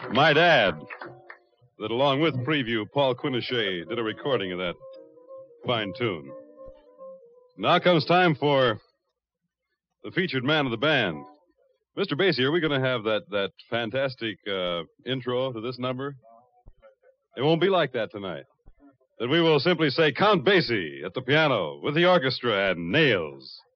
Might add that along with Preview, Paul Quinochet did a recording of that fine tune. Now comes time for the featured man of the band. Mr. Basie, are we going to have that fantastic intro to this number? It won't be like that tonight. Then we will simply say Count Basie at the piano with the orchestra and Nails.